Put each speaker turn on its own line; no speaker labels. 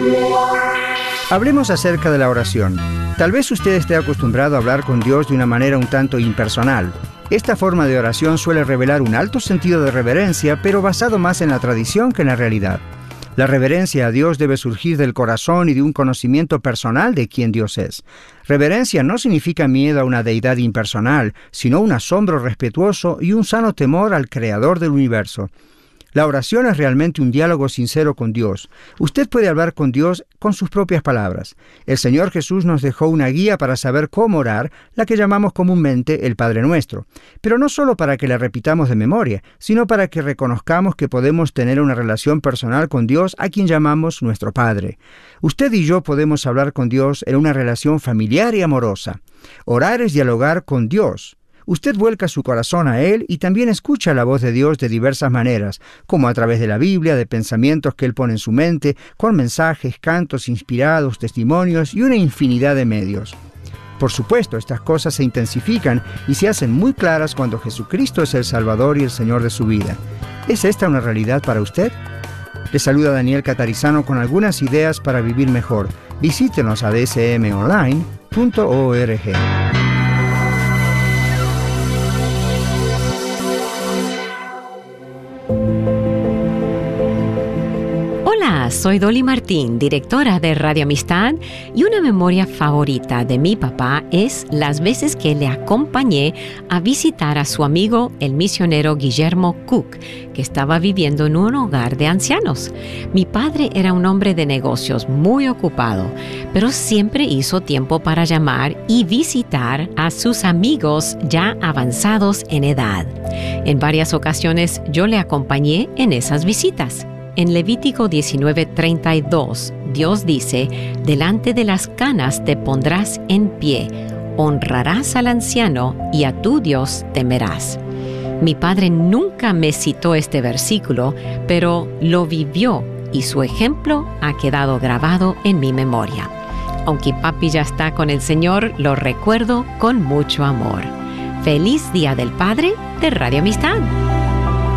Hablemos acerca de la oración. Tal vez usted esté acostumbrado a hablar con Dios de una manera un tanto impersonal. Esta forma de oración suele revelar un alto sentido de reverencia, pero basado más en la tradición que en la realidad. La reverencia a Dios debe surgir del corazón y de un conocimiento personal de quién Dios es. Reverencia no significa miedo a una deidad impersonal, sino un asombro respetuoso y un sano temor al Creador del universo. La oración es realmente un diálogo sincero con Dios. Usted puede hablar con Dios con sus propias palabras. El Señor Jesús nos dejó una guía para saber cómo orar, la que llamamos comúnmente el Padre Nuestro. Pero no solo para que la repitamos de memoria, sino para que reconozcamos que podemos tener una relación personal con Dios, a quien llamamos nuestro Padre. Usted y yo podemos hablar con Dios en una relación familiar y amorosa. Orar es dialogar con Dios. Usted vuelca su corazón a Él y también escucha la voz de Dios de diversas maneras, como a través de la Biblia, de pensamientos que Él pone en su mente, con mensajes, cantos inspirados, testimonios y una infinidad de medios. Por supuesto, estas cosas se intensifican y se hacen muy claras cuando Jesucristo es el Salvador y el Señor de su vida. ¿Es esta una realidad para usted? Le saluda Daniel Catarizano con algunas ideas para vivir mejor. Visítenos a dsmonline.org.
Hola, soy Dolly Martín, directora de Radio Amistad, y una memoria favorita de mi papá es las veces que le acompañé a visitar a su amigo, el misionero Guillermo Cook, que estaba viviendo en un hogar de ancianos. Mi padre era un hombre de negocios muy ocupado, pero siempre hizo tiempo para llamar y visitar a sus amigos ya avanzados en edad. En varias ocasiones yo le acompañé en esas visitas. En Levítico 19:32, Dios dice: «Delante de las canas te pondrás en pie, honrarás al anciano y a tu Dios temerás». Mi padre nunca me citó este versículo, pero lo vivió y su ejemplo ha quedado grabado en mi memoria. Aunque papi ya está con el Señor, lo recuerdo con mucho amor. ¡Feliz Día del Padre de Radio Amistad!